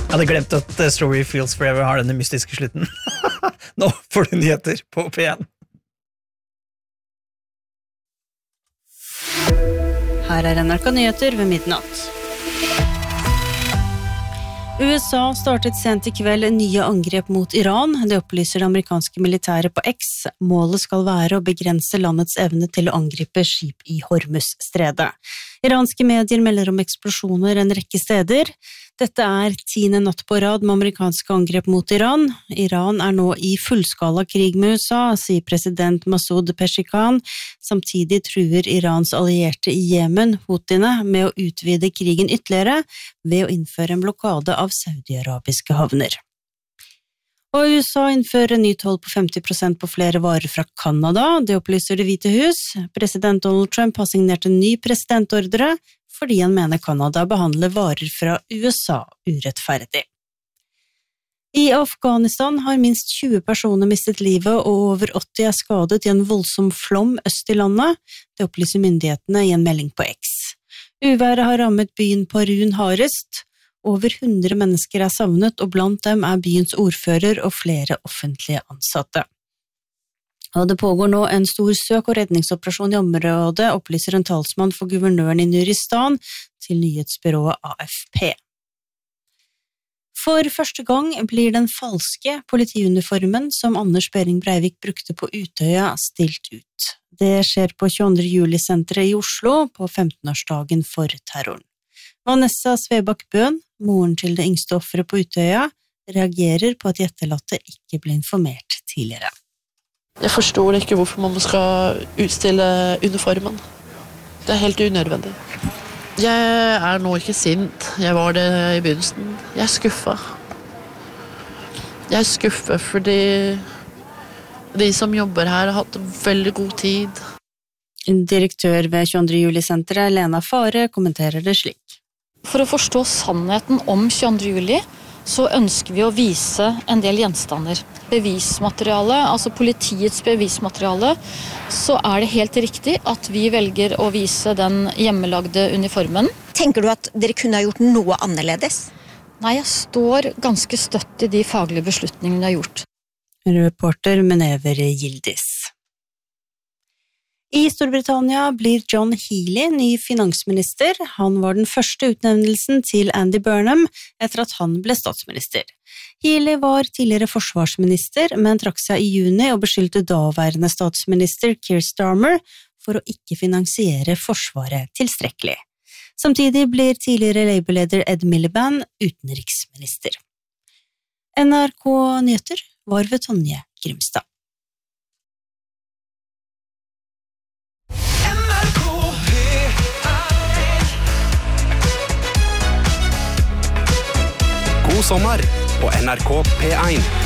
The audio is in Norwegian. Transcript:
Jeg hadde glemt at Strawberry Fields Forever har denne mystiske slutten. Nå får du nyheter på P1. Her NRK Nyheter ved midnatt. USA startet sent i kveld nye angrep mot Iran. Det opplyser det amerikanske militæret på X. Målet skal være å begrense landets evne til å angripe skip i Hormuz-stredet. Iranske medier melder om eksplosjoner en rekke steder. Dette 10. natt på rad med amerikanske angrep mot Iran. Iran nå i fullskala krig med USA, sier president Masoud Pezeshkian. Samtidig truer Irans allierte i Jemen, Houthine, med å utvide krigen ytterligere ved å innføre en blokade av saudi-arabiske havner. Og USA innfører en ny toll på 50% på flere varer fra Kanada. Det opplyser Det hvite hus. President Donald Trump har signert en ny presidentordre fordi han mener Kanada behandler varer fra USA urettferdig. I Afghanistan har minst 20 personer mistet livet og over 80 skadet i en voldsom flom øst i landet. Det opplyser myndighetene i en melding på X. Uværet har rammet byen Parun hardest. Over 100 mennesker savnet, og blant dem byens ordfører og flere offentlige ansatte. Og det pågår nå en stor søk- og redningsoperasjon i området, opplyser en talsmann for guvernøren i Nuristan til nyhetsbyrået AFP. For første gang blir den falske politiuniformen som Anders Behring Breivik brukte på Utøya stilt ut. Det skjer på 22. juli-senteret i Oslo på 15-årsdagen for terroren. Vanessa Svebakk Bøhn, moren til det yngste offeret på Utøya, reagerer på at de etterlatte ikke ble informert tidligere. Jeg forstår ikke hvorfor man skal utstille uniformen. Det helt unødvendig. Jeg nå ikke sint. Jeg var det i begynnelsen. Jeg skuffet. Jeg skuffet fordi de som jobber her har hatt veldig god tid. Direktør ved 22. juli-senteret, Lena Fare, kommenterer det slik. For å forstå sannheten om 22. juli, så ønsker vi å vise en del gjenstander. Bevismateriale, altså politiets bevismateriale, så det helt riktig at vi velger å vise den hjemmelagde uniformen. Tenker du at dere kunne ha gjort noe annerledes? Nei, jeg står ganske støtt i de faglige beslutningene jeg har gjort. Reporter Menever Gildis. I Storbritannia blir John Healey ny finansminister. Han var den første utnevnelsen til Andy Burnham etter at han ble statsminister. Healey var tidligere forsvarsminister, men trakk seg i juni og beskyldte daværende statsminister Keir Starmer for å ikke finansiere forsvaret tilstrekkelig. Samtidig blir tidligere Labour-leder Ed Miliband utenriksminister. NRK Nyheter var ved Tonje Grimstad. God sommer på NRK P1.